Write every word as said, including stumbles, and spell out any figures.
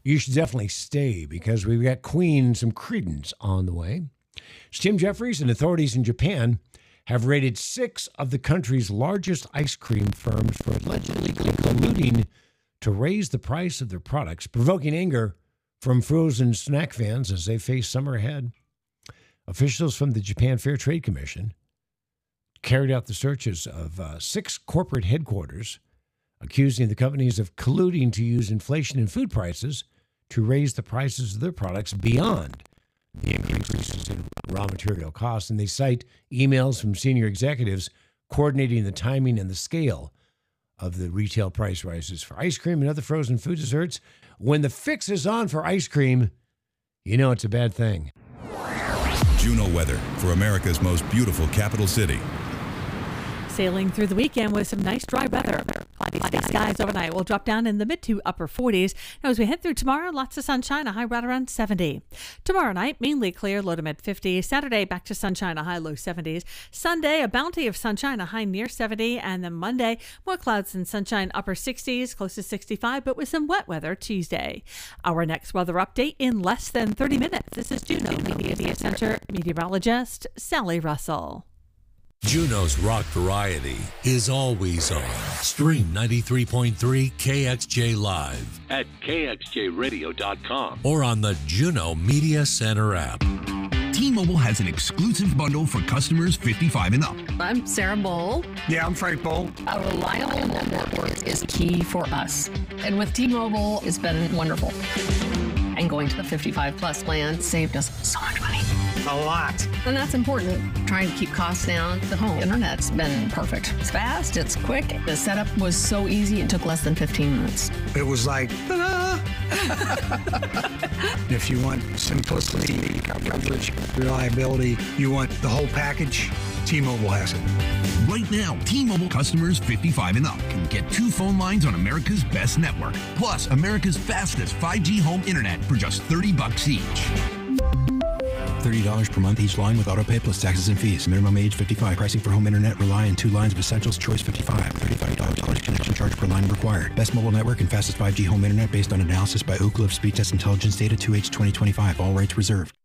you should definitely stay because we've got Queen and some Creedence on the way. Tim Jeffries and authorities in Japan have raided six of the country's largest ice cream firms for allegedly colluding to raise the price of their products, provoking anger from frozen snack fans as they face summer ahead. Officials from the Japan Fair Trade Commission carried out the searches of uh, six corporate headquarters, accusing the companies of colluding to use inflation in food prices to raise the prices of their products beyond the increases in raw material costs. And they cite emails from senior executives coordinating the timing and the scale of the retail price rises for ice cream and other frozen food desserts. When the fix is on for ice cream, you know it's a bad thing. Juno weather for America's most beautiful capital city. Sailing through the weekend with some nice dry weather. Cloudy skies overnight will drop down in the mid to upper forties. Now, as we head through tomorrow, lots of sunshine, a high right around seventy. Tomorrow night, mainly clear, low to mid fifties. Saturday, back to sunshine, a high low seventies. Sunday, a bounty of sunshine, a high near seventy. And then Monday, more clouds and sunshine, upper sixties, close to sixty-five, but with some wet weather Tuesday. Our next weather update in less than thirty minutes. This is Juno Media Center meteorologist Sally Russell. Juno's rock variety is always on. Stream ninety-three point three K X J Live at K X J radio dot com or on the Juno Media Center app. T-Mobile has an exclusive bundle for customers fifty-five and up. I'm Sarah Bowl. Yeah, I'm Frank Bowl. A reliable network is key for us. And with T-Mobile, it's been wonderful. And going to the fifty-five plus plan saved us so much money. A lot. And that's important. Trying to keep costs down. The home internet's been perfect. It's fast, it's quick. The setup was so easy, it took less than fifteen minutes. It was like, ta-da! If you want simplicity, coverage, reliability, you want the whole package, T-Mobile has it. Right now, T-Mobile customers fifty-five and up can get two phone lines on America's best network, plus America's fastest five G home internet for just thirty bucks each. thirty dollars per month each line with autopay plus taxes and fees. Minimum age fifty-five. Pricing for home internet rely on two lines of Essentials Choice fifty-five. thirty-five dollars plus connection charge per line required. Best mobile network and fastest five G home internet based on analysis by Ookla of Speed Test Intelligence Data two H twenty twenty-five. All rights reserved.